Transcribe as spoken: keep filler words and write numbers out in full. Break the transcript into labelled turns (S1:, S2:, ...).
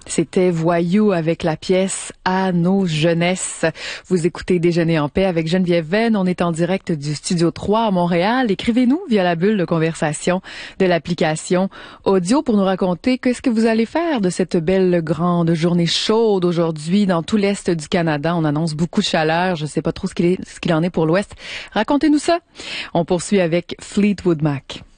S1: C'était Voyou avec la pièce À nos jeunesses. Vous écoutez Déjeuner en paix avec Geneviève Venn. On est en direct du Studio trois à Montréal. Écrivez-nous via la bulle de conversation de l'application audio pour nous raconter qu'est-ce que vous allez faire de cette belle grande journée chaude aujourd'hui dans tout l'Est du Canada. On annonce beaucoup de chaleur. Je sais pas trop ce qu'il est, ce qu'il en est pour l'Ouest. Racontez-nous ça. On poursuit avec Fleetwood Mac.